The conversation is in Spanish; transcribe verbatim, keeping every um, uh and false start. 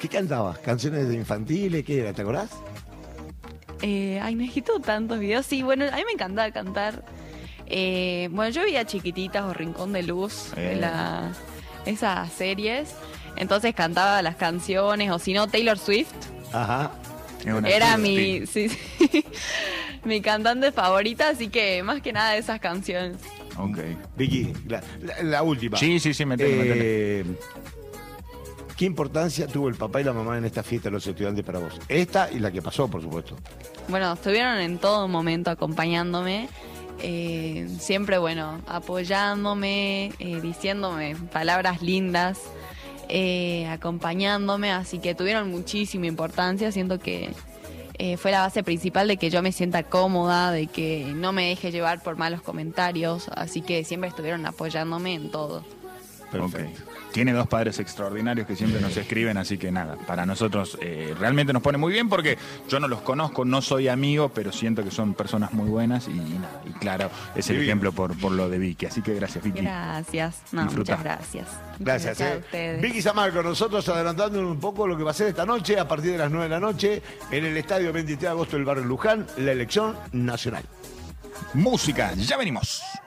¿Qué cantabas? ¿Canciones de infantiles? ¿Qué era? ¿Te acordás? Eh, ay, necesito tantos videos. Sí, bueno, a mí me encantaba cantar. Eh, bueno, yo veía Chiquititas o Rincón de Luz, Eh. la, esas series. Entonces cantaba las canciones, o si no, Taylor Swift. Ajá. Es una Era Swiftie. mi, sí, sí, mi cantante favorita, así que más que nada de esas canciones. Ok. Vicky, la, la- la última. Sí, sí, sí, metele, metele. Eh, ¿Qué importancia tuvo el papá y la mamá en esta fiesta de los estudiantes para vos? Esta y la que pasó, por supuesto. Bueno, estuvieron en todo momento acompañándome, eh, siempre, bueno, apoyándome, eh, diciéndome palabras lindas, eh, acompañándome, así que tuvieron muchísima importancia. Siento que eh, fue la base principal de que yo me sienta cómoda, de que no me deje llevar por malos comentarios, así que siempre estuvieron apoyándome en todo. Perfecto. Ok. Tiene dos padres extraordinarios que siempre nos escriben, así que nada, para nosotros eh, realmente nos pone muy bien porque yo no los conozco, no soy amigo, pero siento que son personas muy buenas y, y nada, y claro, es el Divino. ejemplo por, por lo de Vicky, así que gracias, Vicky. Gracias, no, Disfruta. muchas gracias. Muchas Gracias, a eh. ustedes. Vicky Zamal con nosotros, adelantando un poco lo que va a ser esta noche, a partir de las nueve de la noche, en el estadio veintitrés de agosto del barrio Luján, la elección nacional. Música, ya venimos.